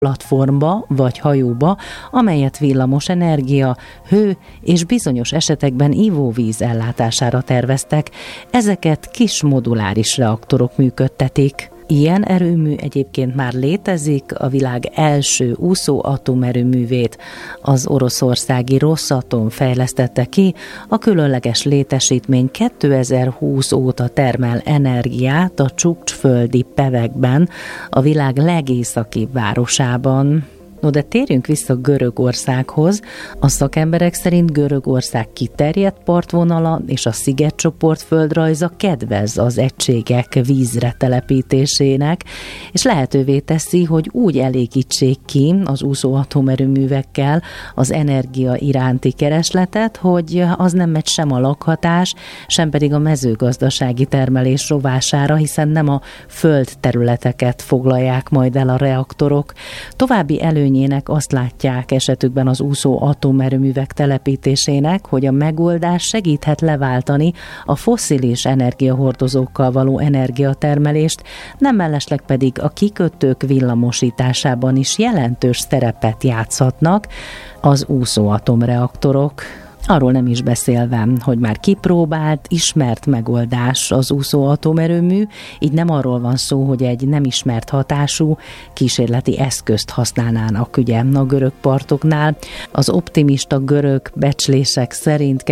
platformba vagy hajóba, amelyet villamos energia, hő és bizonyos esetekben ivóvíz ellátására terveztek. Ezeket kis moduláris reaktorok működtetik. Ilyen erőmű egyébként már létezik, a világ első úszó atomerőművét az oroszországi Rosatom fejlesztette ki. A különleges létesítmény 2020 óta termel energiát a Csukcsföldi Pevekben, a világ legészakibb városában. No, de térjünk vissza Görögországhoz. A szakemberek szerint Görögország kiterjedt partvonala és a szigetcsoport földrajza kedvez az egységek vízre telepítésének, és lehetővé teszi, hogy úgy elégítsék ki az úszó atomerőművekkel az energia iránti keresletet, hogy az nem megy sem a lakhatás, sem pedig a mezőgazdasági termelés rovására, hiszen nem a földterületeket foglalják majd el a reaktorok. További előnyének azt látják esetükben az úszó atomerőművek telepítésének, hogy a megoldás segíthet leváltani a fosszilis energiahordozókkal való energiatermelést, nem mellesleg pedig a kikötők villamosításában is jelentős szerepet játszhatnak az úszó atomreaktorok. Arról nem is beszélve, hogy már kipróbált, ismert megoldás az úszó atomerőmű, így nem arról van szó, hogy egy nem ismert hatású kísérleti eszközt használnának ugye a görög partoknál. Az optimista görög becslések szerint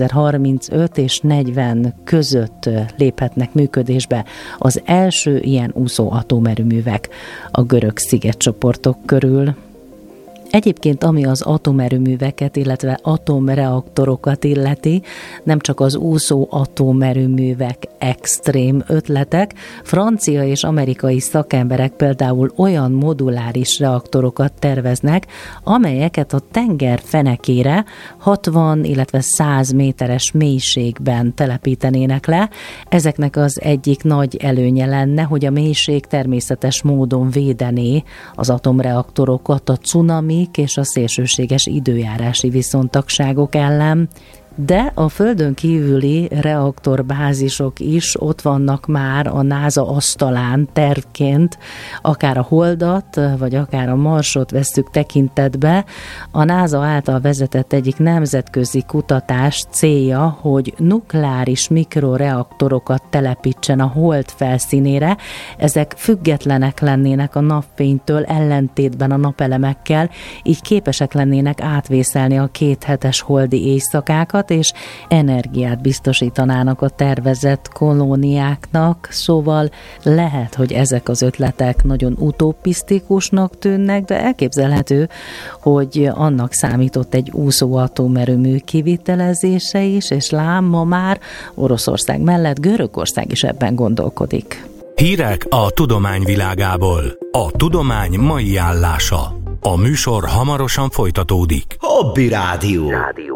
2035 és 40 között léphetnek működésbe az első ilyen úszó atomerőművek a görög szigetcsoportok körül. Egyébként ami az atomerőműveket, illetve atomreaktorokat illeti, nem csak az úszó atomerőművek extrém ötletek, francia és amerikai szakemberek például olyan moduláris reaktorokat terveznek, amelyeket a tenger fenekére 60, illetve 100 méteres mélységben telepítenének le. Ezeknek az egyik nagy előnye lenne, hogy a mélység természetes módon védené az atomreaktorokat a cunami és a szélsőséges időjárási viszontagságok ellen. De a földön kívüli reaktorbázisok is ott vannak már a NASA asztalán tervként, akár a Holdat, vagy akár a Marsot vesszük tekintetbe. A NASA által vezetett egyik nemzetközi kutatás célja, hogy nukleáris mikroreaktorokat telepítsen a Hold felszínére. Ezek függetlenek lennének a napfénytől, ellentétben a napelemekkel, így képesek lennének átvészelni a 2 hetes holdi éjszakákat, és energiát biztosítanának a tervezett kolóniáknak, szóval lehet, hogy ezek az ötletek nagyon utopisztikusnak tűnnek, de elképzelhető, hogy annak számított egy úszó atomerőmű kivitelezése is, és lám ma már Oroszország mellett Görögország is ebben gondolkodik. Hírek a tudomány világából. A tudomány mai állása. A műsor hamarosan folytatódik. Hobby Rádió.